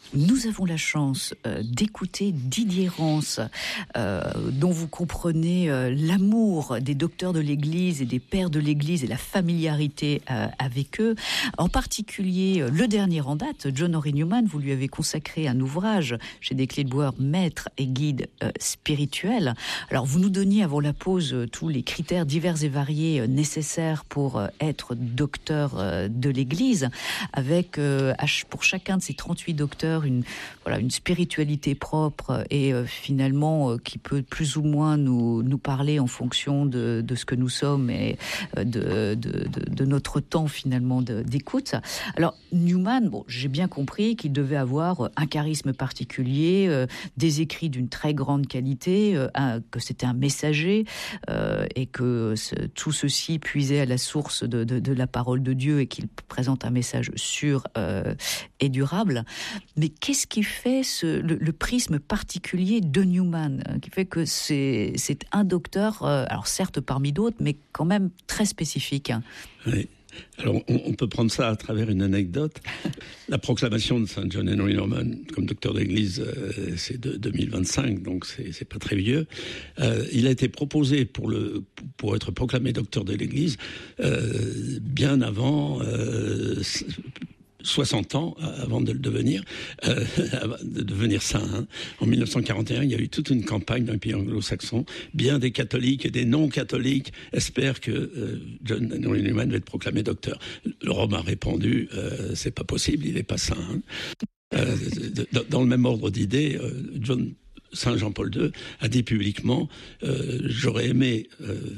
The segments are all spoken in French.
Nous avons la chance d'écouter Didier Rance, dont vous comprenez l'amour des docteurs de l'Église et des pères de l'Église et la familiarité avec eux. En particulier, le dernier en date, John Henry Newman, vous lui avez consacré un ouvrage chez Des Clés de Bois, Maître et guide spirituel. Alors, vous nous donniez avant la pause tous les critères divers et variés nécessaires pour être docteur de l'Église, avec pour chacun de ces 38 docteurs une spiritualité propre et finalement qui peut plus ou moins nous parler en fonction de ce que nous sommes et de notre temps finalement d'écoute. Alors Newman, j'ai bien compris qu'il devait avoir un charisme particulier, des écrits d'une très grande qualité, que c'était un messager et que tout ceci puisait à la source de la parole de Dieu et qu'il présente un message sûr et durable. Mais qu'est-ce qui fait le prisme particulier de Newman, qui fait que c'est un docteur, alors certes parmi d'autres, mais quand même très spécifique. Oui. Alors, on peut prendre ça à travers une anecdote. La proclamation de Saint John Henry Newman comme docteur d'Église, c'est de 2025, donc c'est pas très vieux. Il a été proposé pour être proclamé docteur de l'Église bien avant 60 ans avant de le devenir, saint. Hein. En 1941, il y a eu toute une campagne dans les pays anglo-saxons. Bien des catholiques et des non-catholiques espèrent que John Henry Newman va être proclamé docteur. Le Rome a répondu, c'est pas possible, il est pas saint. Hein. Dans le même ordre d'idées, Saint Jean-Paul II a dit publiquement, j'aurais aimé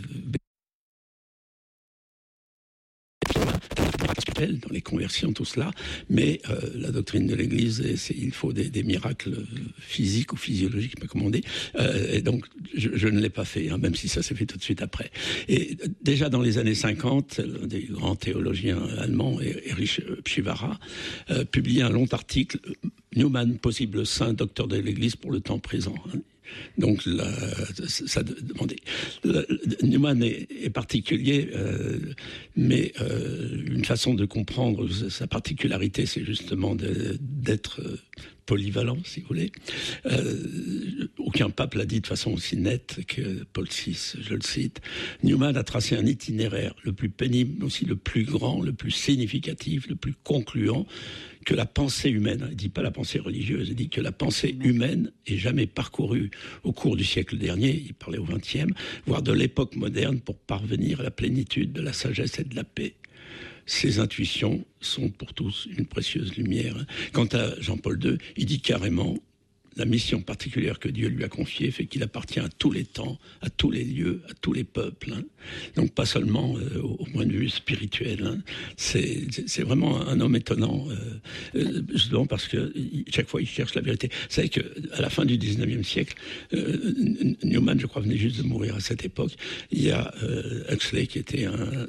dans les conversions, tout cela, mais la doctrine de l'Église, il faut des miracles physiques ou physiologiques, je sais pas comment on dit, et donc je ne l'ai pas fait, hein, même si ça s'est fait tout de suite après. Et déjà dans les années 50, l'un des grands théologiens allemands, Erich Pschivara, publiait un long article, Newman, possible saint, docteur de l'Église pour le temps présent. Hein. Donc, ça demandait. Newman est particulier, mais une façon de comprendre sa particularité, c'est justement d'être polyvalent, si vous voulez. Aucun pape l'a dit de façon aussi nette que Paul VI, je le cite. Newman a tracé un itinéraire le plus pénible, mais aussi le plus grand, le plus significatif, le plus concluant que la pensée humaine, il ne dit pas la pensée religieuse, il dit que la pensée humaine ait jamais parcouru au cours du siècle dernier, il parlait au XXe, voire de l'époque moderne pour parvenir à la plénitude de la sagesse et de la paix. Ces intuitions sont pour tous une précieuse lumière. Quant à Jean-Paul II, il dit carrément la mission particulière que Dieu lui a confiée fait qu'il appartient à tous les temps, à tous les lieux, à tous les peuples. Hein. Donc pas seulement au point de vue spirituel. Hein. C'est vraiment un homme étonnant, justement parce que chaque fois il cherche la vérité. Vous savez qu'à la fin du 19e siècle, Newman, je crois, venait juste de mourir à cette époque. Il y a Huxley qui était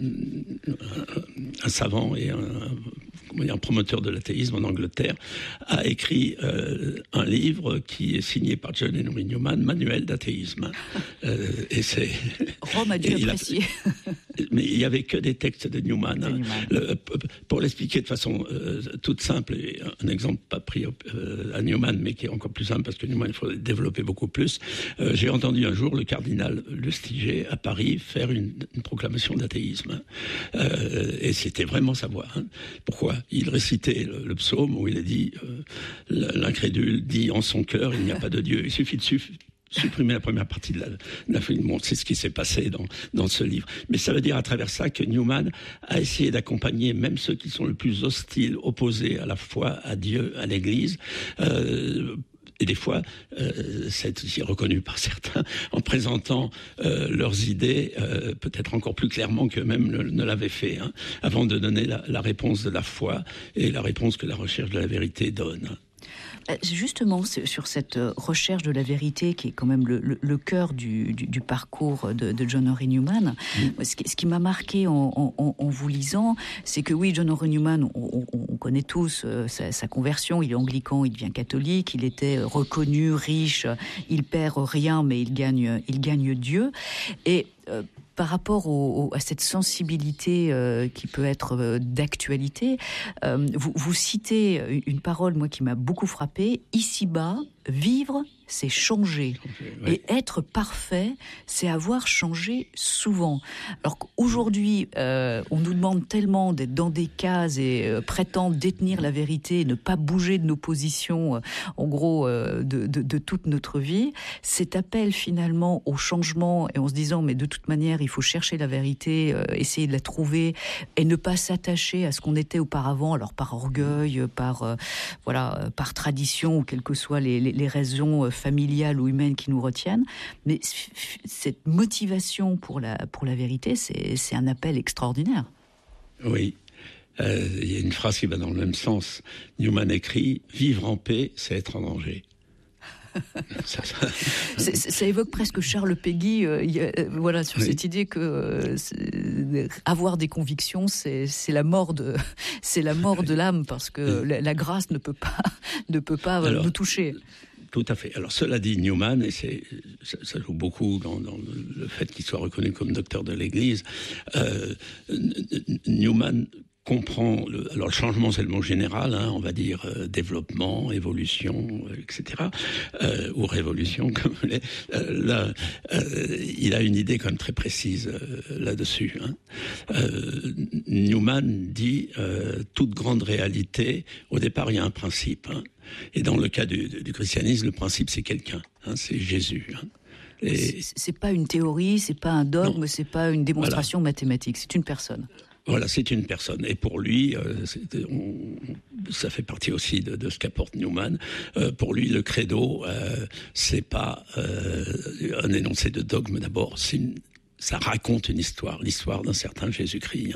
un savant et un promoteur de l'athéisme en Angleterre, a écrit un livre qui est signé par John Henry Newman, Manuel d'athéisme. Et c'est... Rome a dû apprécier. Mais il n'y avait que des textes de Newman. Hein. Pour l'expliquer de façon toute simple, et un exemple pas pris à Newman, mais qui est encore plus simple, parce que Newman, il faut développer beaucoup plus. J'ai entendu un jour le cardinal Lustiger à Paris faire une proclamation d'athéisme. Hein. Et c'était vraiment sa voix. Hein. Pourquoi ? Il récitait le psaume où il a dit l'incrédule dit en son cœur il n'y a pas de Dieu. Il suffit de supprimer la première partie de la film. Bon, c'est ce qui s'est passé dans ce livre. Mais ça veut dire à travers ça que Newman a essayé d'accompagner même ceux qui sont le plus hostiles, opposés à la foi, à Dieu, à l'Église. Et des fois, c'est aussi reconnu par certains, en présentant leurs idées peut-être encore plus clairement qu'eux-mêmes ne l'avaient fait, hein, avant de donner la réponse de la foi et la réponse que la recherche de la vérité donne. Justement, sur cette recherche de la vérité, qui est quand même le cœur du parcours de John Henry Newman, ce qui m'a marqué en vous lisant, c'est que oui, John Henry Newman, on connaît tous sa conversion, il est anglican, il devient catholique, il était reconnu, riche, il perd rien, mais il gagne Dieu. Et par rapport à cette sensibilité qui peut être d'actualité, vous citez une parole, moi, qui m'a beaucoup frappée. Ici-bas, vivre, c'est changer. Oui. Et être parfait, c'est avoir changé souvent. Alors qu'aujourd'hui, on nous demande tellement d'être dans des cases et prétendre détenir la vérité, ne pas bouger de nos positions, en gros, de toute notre vie. Cet appel finalement au changement, et en se disant, mais de toute manière, il faut chercher la vérité, essayer de la trouver, et ne pas s'attacher à ce qu'on était auparavant, alors par orgueil, par tradition, ou quelles que soient les raisons familiales ou humaines qui nous retiennent. Mais cette motivation pour la vérité, c'est un appel extraordinaire. Oui. Il y a une phrase qui va dans le même sens. Newman écrit « Vivre en paix, c'est être en danger ». Ça évoque presque Charles Péguy, sur cette idée que avoir des convictions, c'est la mort de l'âme, parce que la grâce ne peut pas nous toucher. Tout à fait. Alors cela dit, Newman, et ça joue beaucoup dans le fait qu'il soit reconnu comme docteur de l'Église, Newman comprend alors le changement, c'est le mot général, on va dire développement, évolution, etc., ou révolution, comme vous voulez. Là, il a une idée quand même très précise là-dessus. Newman dit toute grande réalité, au départ, il y a un principe. Et dans le cas du christianisme, le principe, c'est quelqu'un, c'est Jésus. Et c'est pas une théorie, c'est pas un dogme, c'est pas une démonstration mathématique, c'est une personne. Voilà, c'est une personne. Et pour lui, ça fait partie aussi de ce qu'apporte Newman. Pour lui, le credo, c'est pas un énoncé de dogme d'abord, ça raconte une histoire, l'histoire d'un certain Jésus-Christ,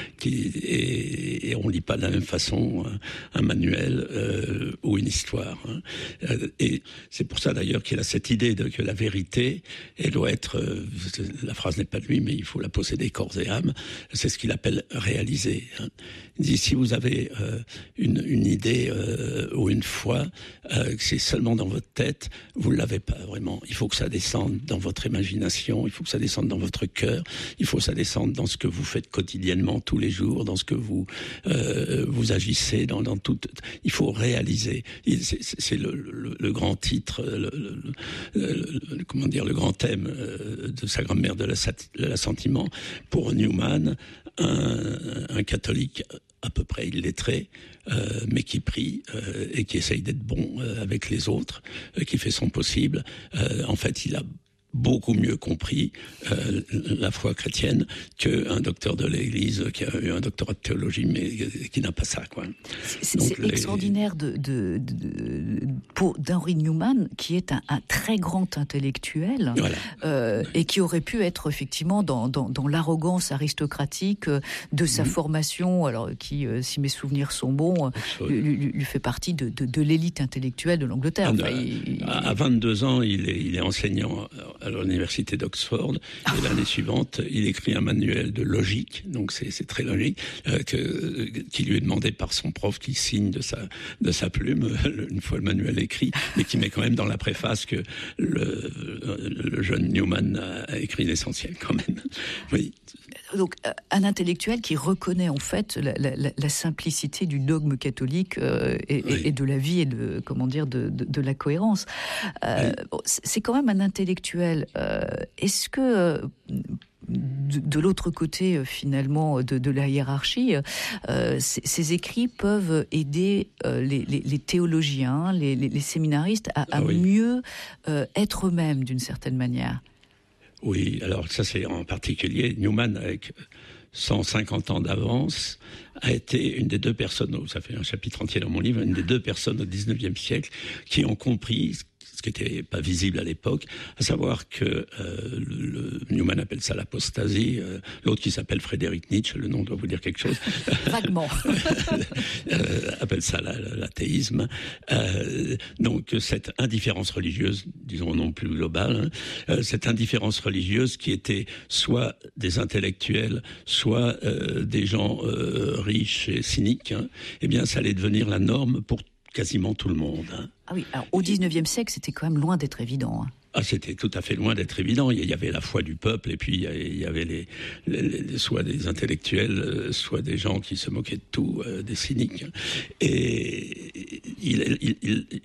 et on lit pas de la même façon un manuel ou une histoire. Et c'est pour ça d'ailleurs qu'il a cette idée que la vérité, elle doit être, la phrase n'est pas de lui, mais il faut la posséder corps et âme. C'est ce qu'il appelle réaliser. Il dit, si vous avez une idée ou une foi, que c'est seulement dans votre tête, vous l'avez pas vraiment. Il faut que ça descende dans votre imagination, il faut que ça descende dans votre cœur, il faut que ça descende dans ce que vous faites quotidiennement, tous les jours, dans ce que vous agissez, dans tout. Il faut réaliser. C'est le grand titre, le grand thème de sa grammaire de l'assentiment. Pour Newman, un catholique à peu près illettré, mais qui prie et qui essaye d'être bon avec les autres, qui fait son possible. En fait, il a beaucoup mieux compris la foi chrétienne qu'un docteur de l'Église qui a eu un doctorat de théologie, mais qui n'a pas ça, quoi. C'est extraordinaire d'Henry Newman, qui est un très grand intellectuel, voilà. Et qui aurait pu être effectivement dans l'arrogance aristocratique de sa formation, alors qui, si mes souvenirs sont bons, lui fait partie de l'élite intellectuelle de l'Angleterre. À 22 ans, il est enseignant à l'université d'Oxford, et l'année suivante, il écrit un manuel de logique, donc c'est très logique, qui lui est demandé par son prof, qui signe de sa plume, une fois le manuel écrit, mais qui met quand même dans la préface que le jeune Newman a écrit l'essentiel quand même. Oui. Donc un intellectuel qui reconnaît en fait la simplicité du dogme catholique et de la vie et de la cohérence. C'est quand même un intellectuel. Est-ce que de l'autre côté finalement de la hiérarchie, ces écrits peuvent aider les théologiens, les séminaristes à mieux être eux-mêmes d'une certaine manière? Oui, alors ça c'est en particulier Newman, avec 150 ans d'avance, a été une des deux personnes, ça fait un chapitre entier dans mon livre, une des deux personnes au 19e siècle qui ont compris ce qui n'était pas visible à l'époque, à savoir que Newman appelle ça l'apostasie, l'autre qui s'appelle Frédéric Nietzsche, le nom doit vous dire quelque chose. Vaguement. Appelle ça l'athéisme. Donc cette indifférence religieuse, disons non plus globale, cette indifférence religieuse qui était soit des intellectuels, soit des gens riches et cyniques, eh bien ça allait devenir la norme pour quasiment tout le monde. Ah oui, alors au 19e siècle, c'était quand même loin d'être évident. Ah, c'était tout à fait loin d'être évident. Il y avait la foi du peuple, et puis il y avait soit des intellectuels, soit des gens qui se moquaient de tout, des cyniques. Et